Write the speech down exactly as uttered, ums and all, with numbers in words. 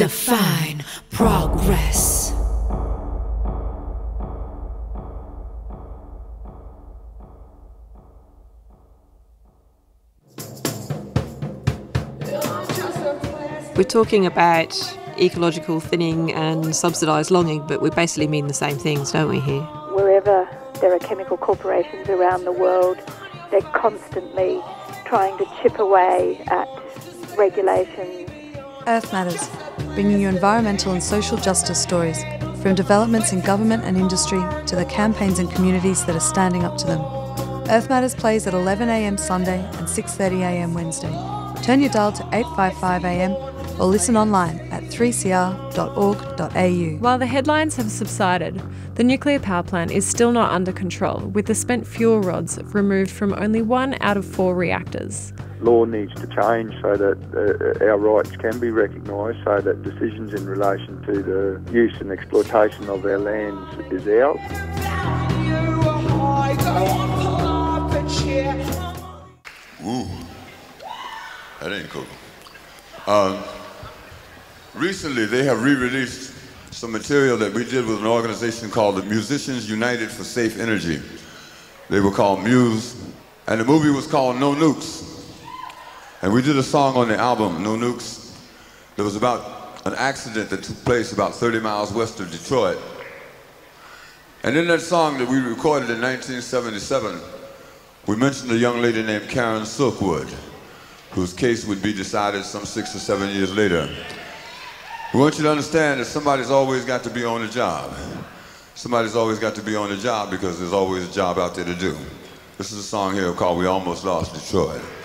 Define progress. We're talking about ecological thinning and subsidised logging, but we basically mean the same things, don't we, here? Wherever there are chemical corporations around the world, they're constantly trying to chip away at regulations. Earth Matters, bringing you environmental and social justice stories, from developments in government and industry to the campaigns and communities that are standing up to them. Earth Matters plays at eleven a m Sunday and six thirty a m Wednesday. Turn your dial to eight fifty-five a m or listen online at three c r dot org dot a u. While the headlines have subsided, the nuclear power plant is still not under control, with the spent fuel rods removed from only one out of four reactors. Law needs to change so that uh, our rights can be recognised, so that decisions in relation to the use and exploitation of our lands is ours. Ooh, that ain't cool. Um, recently, they have re-released some material that we did with an organization called the Musicians United for Safe Energy. They were called Muse, and the movie was called No Nukes. And we did a song on the album, No Nukes. There was about an accident that took place about thirty miles west of Detroit. And in that song that we recorded in nineteen seventy-seven, we mentioned a young lady named Karen Silkwood, whose case would be decided some six or seven years later. We want you to understand that somebody's always got to be on the job. Somebody's always got to be on the job because there's always a job out there to do. This is a song here called We Almost Lost Detroit.